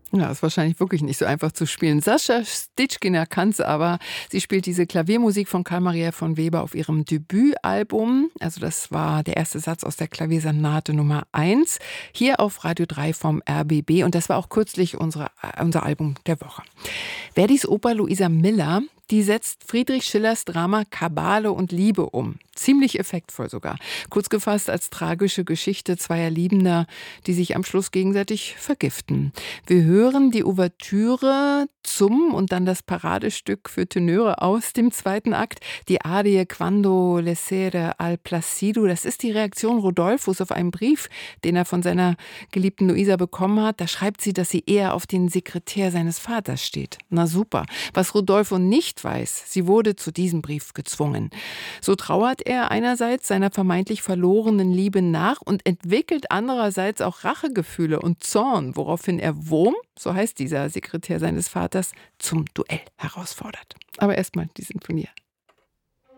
Ja, ist wahrscheinlich wirklich nicht so einfach zu spielen. Sascha Stitschkina kann's aber. Sie spielt diese Klaviermusik von Carl Maria von Weber auf ihrem Debütalbum. Also das war der erste Satz aus der Klaviersonate Nummer 1. Hier auf Radio 3 vom RBB. Und das war auch kürzlich unser Album der Woche. Verdis Oper Luisa Miller, die setzt Friedrich Schillers Drama Kabale und Liebe um. Ziemlich effektvoll sogar. Kurz gefasst als tragische Geschichte zweier Liebender, die sich am Schluss gegenseitig vergiften. Wir hören die Ouvertüre zum und dann das Paradestück für Tenöre aus dem zweiten Akt, die Arie Quando l'essere al placido. Das ist die Reaktion Rodolphos auf einen Brief, den er von seiner geliebten Luisa bekommen hat. Da schreibt sie, dass sie eher auf den Sekretär seines Vaters steht. Na super. Was Rodolfo nicht weiß, sie wurde zu diesem Brief gezwungen. So trauert er einerseits seiner vermeintlich verlorenen Liebe nach und entwickelt andererseits auch Rachegefühle und Zorn, woraufhin er Wurm, so heißt dieser Sekretär seines Vaters, zum Duell herausfordert. Aber erstmal die Sinfonie.